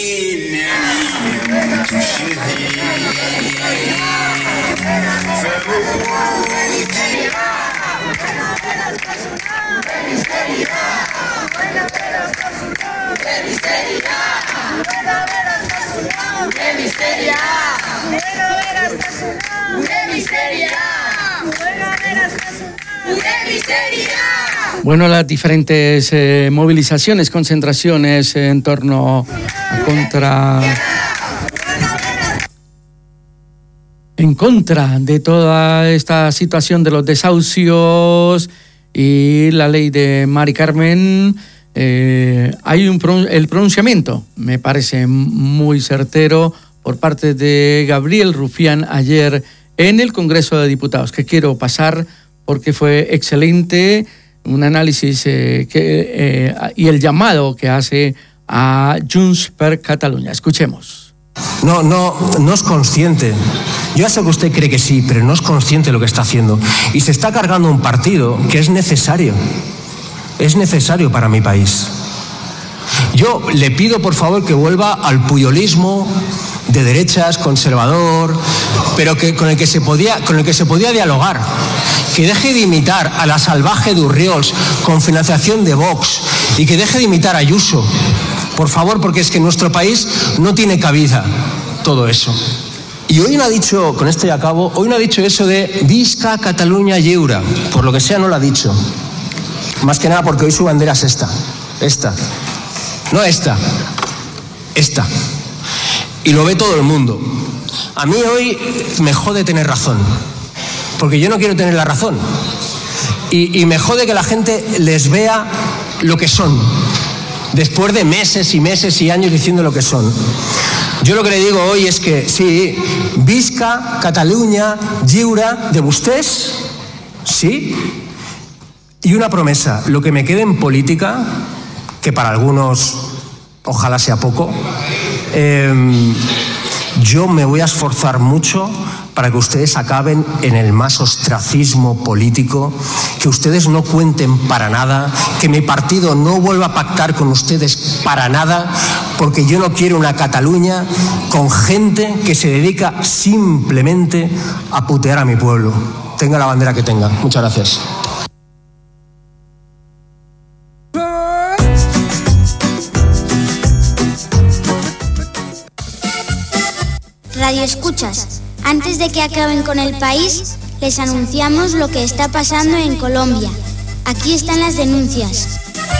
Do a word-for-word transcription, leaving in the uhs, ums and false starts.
Bueno, las diferentes eh, movilizaciones, concentraciones en torno a contra... en contra de toda esta situación de los desahucios y la ley de Mari Carmen, eh, hay un el pronunciamiento, me parece muy certero, por parte de Gabriel Rufián ayer en el Congreso de Diputados, que quiero pasar porque fue excelente, un análisis eh, que, eh, y el llamado que hace a Junts per Catalunya. Escuchemos. No, no, no es consciente. Yo ya sé que usted cree que sí, pero no es consciente de lo que está haciendo. Y se está cargando un partido que es necesario. Es necesario para mi país. Yo le pido, por favor, que vuelva al puyolismo de derechas, conservador, pero que, con, el que se podía, con el que se podía dialogar. Que deje de imitar a la salvaje de Urriols con financiación de Vox y que deje de imitar a Ayuso. Por favor, porque es que en nuestro país no tiene cabida todo eso. Y hoy no ha dicho, con esto ya acabo, hoy no ha dicho eso de Visca Catalunya Lliure. Por lo que sea no lo ha dicho. Más que nada porque hoy su bandera es esta. Esta. No esta. Esta. Y lo ve todo el mundo. A mí hoy me jode tener razón. Porque yo no quiero tener la razón. Y, y me jode que la gente les vea lo que son. Después de meses y meses y años diciendo lo que son. Yo lo que le digo hoy es que sí, Visca Catalunya Lliure de vostès, sí. Y una promesa, lo que me quede en política, que para algunos ojalá sea poco, eh, yo me voy a esforzar mucho para que ustedes acaben en el más ostracismo político, que ustedes no cuenten para nada, que mi partido no vuelva a pactar con ustedes para nada, porque yo no quiero una Cataluña con gente que se dedica simplemente a putear a mi pueblo. Tenga la bandera que tenga. Muchas gracias. Radio Escuchas. Antes de que acaben con el país, les anunciamos lo que está pasando en Colombia. Aquí están las denuncias.